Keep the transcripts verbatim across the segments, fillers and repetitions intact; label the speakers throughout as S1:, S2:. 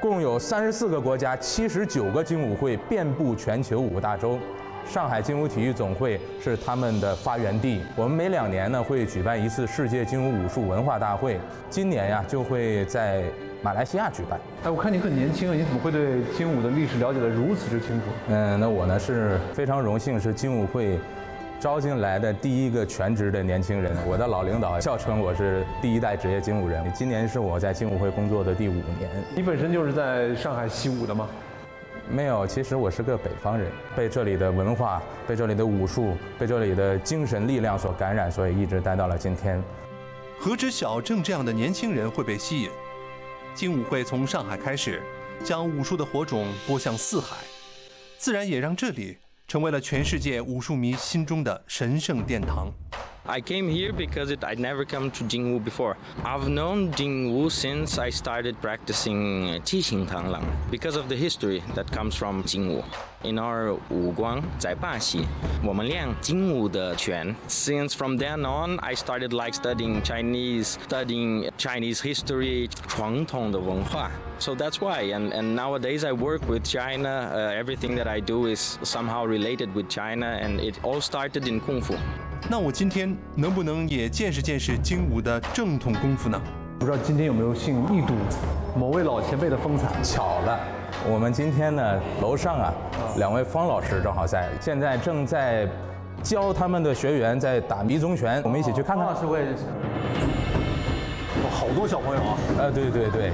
S1: 共有三十四个国家、七十九个精武会，遍布全球五个大洲。上海精武体育总会是他们的发源地。我们每两年呢会举办一次世界精武武术文化大会，今年呀就会在马来西亚举办。
S2: 哎，我看你很年轻啊，你怎么会对精武的历史了解得如此之清楚？
S1: 嗯，那我呢是非常荣幸，是精武会招进来的第一个全职的年轻人。我的老领导笑称我是第一代职业精武人。今年是我在精武会工作的第五年。
S2: 你本身就是在上海习武的吗？
S1: 没有，其实我是个北方人，被这里的文化、被这里的武术、被这里的精神力量所感染，所以一直待到了今天。
S3: 何止小郑这样的年轻人会被吸引？精武会从上海开始，将武术的火种播向四海，自然也让这里成为了全世界武术迷心中的神圣殿堂。
S4: I came here because it, I'd never come to Jingwu before. I've known Jingwu since I started practicing Qixing Tanglang because of the history that comes from Jingwu. In our 武光在巴西，我们练精武的拳。Since from then on, I started like studying Chinese, studying Chinese history, 传统的文化。So that's why, and, and nowadays I work with China. Uh, everything that I do is somehow related with China, and it all started in Kung Fu.
S3: 那我今天能不能也见识见识精武的正统功夫呢？
S2: 不知道今天有没有幸一睹某位老前辈的风采？
S1: 巧了，我们今天呢，楼上啊，两位方老师正好在，现在正在教他们的学员在打迷踪拳，我们一起去看看。
S2: 方老师我也认识。哦，好多小朋友啊！
S1: 呃，对对对。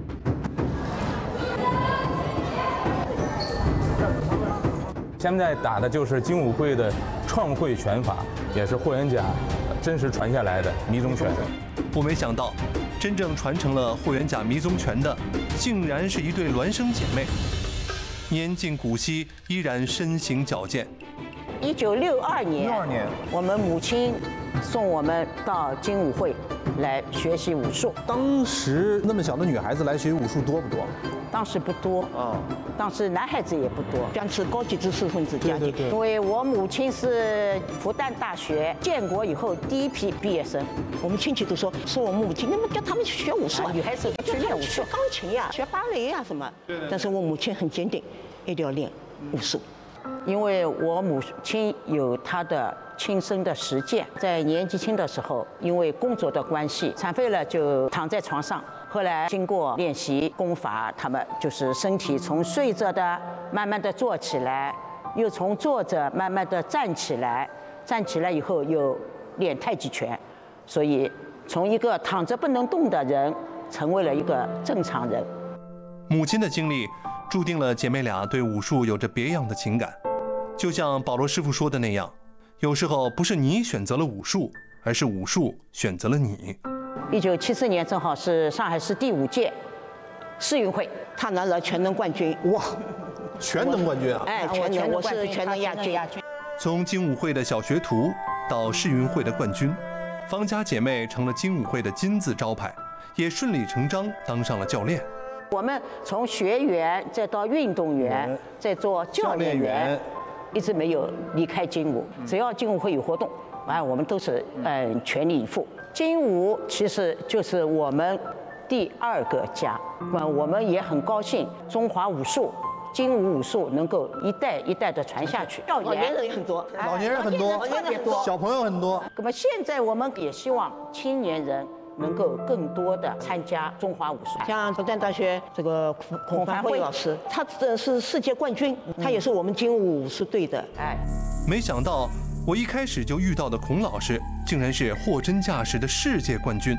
S1: 现在打的就是精武会的创会拳法，也是霍元甲真实传下来的迷踪拳。
S3: 我没想到，真正传承了霍元甲迷踪拳的，竟然是一对孪生姐妹，年近古稀，依然身形矫健。
S5: 一九六二年，
S2: 六二年，
S5: 我们母亲送我们到精武会来学习武术。
S6: 当时那么小的女孩子来学武术多不多？
S5: 当时不多啊，当时男孩子也不多，将是高级知识分子家庭。因为我母亲是复旦大学建国以后第一批毕业生，我们亲戚都说，说我母亲，那么叫他们去学武术啊，女孩子去练武术，学钢琴呀，学芭蕾呀什么。但是我母亲很坚定，一定要练武术。因为我母亲有她的亲身的实践，在年纪轻的时候，因为工作的关系，残废了就躺在床上。后来经过练习功法，他们就是身体从睡着的慢慢的坐起来，又从坐着慢慢的站起来，站起来以后又练太极拳，所以从一个躺着不能动的人，成为了一个正常人。
S3: 母亲的经历注定了姐妹俩对武术有着别样的情感，就像保罗师傅说的那样，有时候不是你选择了武术，而是武术选择了你。
S5: 一九七四年正好是上海市第五届世运会，他拿了全能冠军。
S6: 哇，全能冠军啊！
S5: 哎，全能，我是全能亚军。
S3: 从精武会的小学徒到世运会的冠军，方家姐妹成了精武会的金字招牌，也顺理成章当上了教练。
S5: 我们从学员再到运动员，再做教练员，一直没有离开精武。只要精武会有活动，哎，我们都是嗯全力以赴。精武其实就是我们第二个家，那我们也很高兴，中华武术、精武武术能够一代一代的传下去。老年人很多，
S6: 老年人很多，
S5: 特别多，
S6: 小朋友很多。
S5: 那么现在我们也希望青年人能够更多的参加中华武术。像复旦大学这个孔孔凡辉老师，他这是世界冠军，他也是我们精武武术队的。哎，
S3: 没想到我一开始就遇到的孔老师，竟然是货真价实的世界冠军。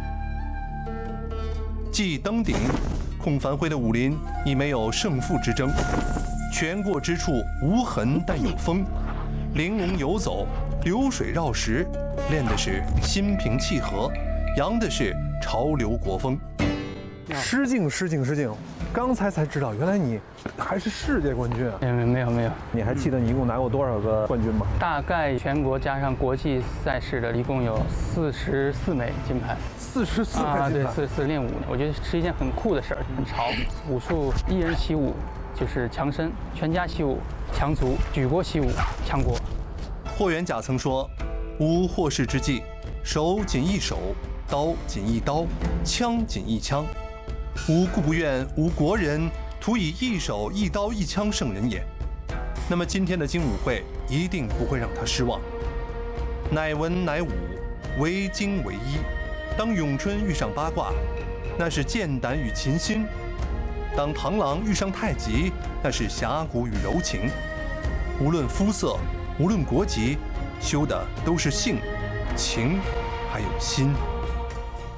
S3: 技艺登顶，孔凡辉的武林已没有胜负之争，拳过之处无痕但有风，玲珑游走，流水绕石，练的是心平气和，扬的是潮流国风。
S2: 失敬失敬失敬！刚才才知道，原来你还是世界冠军啊！
S7: 没有没有没有。
S2: 你还记得你一共拿过多少个冠军吗？
S7: 大概全国加上国际赛事的，一共有四十四枚金牌。
S2: 四十四枚金牌？
S7: 啊，对，四四练武的，我觉得是一件很酷的事儿，很潮。武术一人习武就是强身，全家习武强族，举国习武强国。
S3: 霍元甲曾说：“无祸世之计，手仅一手，刀仅一刀，枪仅一枪。” 吾故不愿无国人徒以一手一刀一枪胜人也。那么今天的精武会一定不会让他失望。乃文乃武，为精为一。当咏春遇上八卦，那是剑胆与琴心；当螳螂遇上太极，那是侠骨与柔情。无论肤色，无论国籍，修的都是性、情，还有心。